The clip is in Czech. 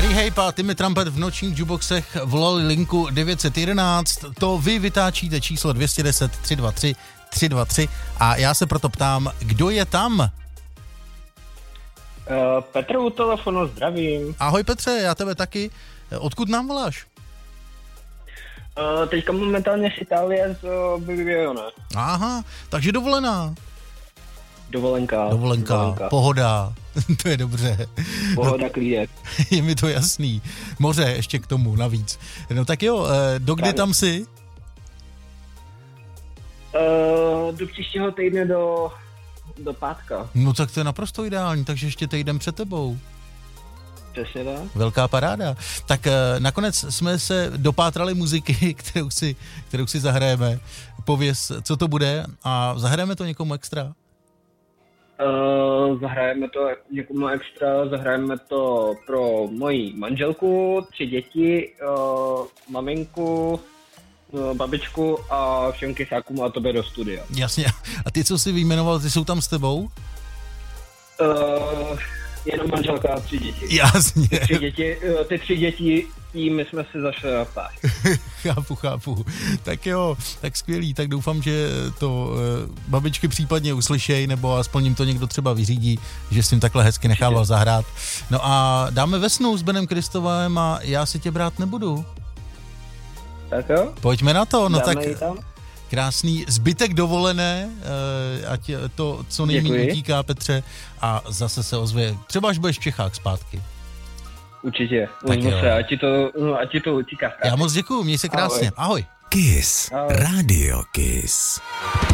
Hey a Timmy Trumpet v nočních jukeboxech volali linku 911. To vy vytáčíte číslo 210 323 323 a já se proto ptám, kdo je tam? Petr u telefonu, zdravím. Ahoj Petře, já tebe taky. Odkud nám voláš? Teďka momentálně z Itálie z Bibione. Aha, takže dovolená. Dovolenka. Pohoda, to je dobře. Pohoda, klídek. Je mi to jasný. Moře ještě k tomu navíc. No tak jo, dokdy tam jsi? Do příštího týdne do pátka. No tak to je naprosto ideální, takže ještě týden před tebou. Přesně tak. Velká paráda. Tak nakonec jsme se dopátrali muziky, kterou si zahrajeme. Pověz, co to bude a zahrajeme to někomu extra? Zahrajeme to někomu extra, zahrajeme to pro moji manželku, 3 děti, maminku, babičku a všem kysákům a tobě do studia. Jasně. A ty, co jsi vyjmenoval, ty jsou tam s tebou? Jenom manželka a 3 děti. Jasně. Ty 3 děti, tím jsme si zašli na ptáč. Chápu. Tak jo, tak skvělý, tak doufám, že to babičky případně uslyšej, nebo aspoň jim to někdo třeba vyřídí, že s tím takhle hezky nechával zahrát. No a dáme vesnu s Benem Kristovem a Já si tě brát nebudu. Tak jo. Pojďme na to, no dáme tak krásný zbytek dovolené, ať to co nejméně utíká, Petře, a zase se ozve, třeba až budeš v Čechách zpátky. Určitě, se, ať ti to utíká. Já moc děkuju, měj se krásně, ahoj. Kiss, Radio Kiss.